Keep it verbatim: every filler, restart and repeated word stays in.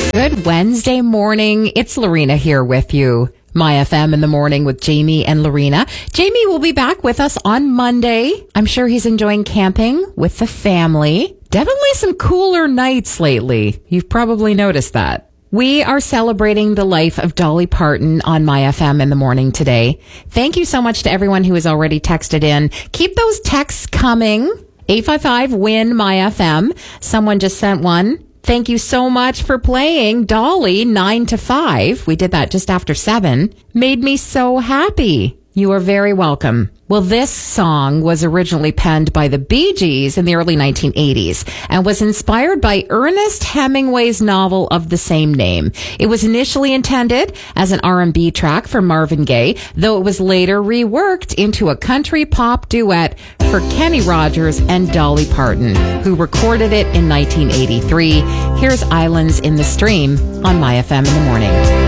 Good Wednesday morning. It's Lorena here with you. My F M in the morning with Jamie and Lorena. Jamie will be back with us on Monday. I'm sure he's enjoying camping with the family. Definitely some cooler nights lately. You've probably noticed that. We are celebrating the life of Dolly Parton on My F M in the morning today. Thank you so much to everyone who has already texted in. Keep those texts coming. eight five five, W I N, My F M. Someone just sent one. Thank you so much for playing Dolly nine to five. We did that just after seven. Made me so happy. You are very welcome. Well, this song was originally penned by the Bee Gees in the early nineteen eighties and was inspired by Ernest Hemingway's novel of the same name. It was initially intended as an R and B track for Marvin Gaye, though it was later reworked into a country pop duet for Kenny Rogers and Dolly Parton, who recorded it in nineteen eighty-three. Here's Islands in the Stream on My F M in the morning.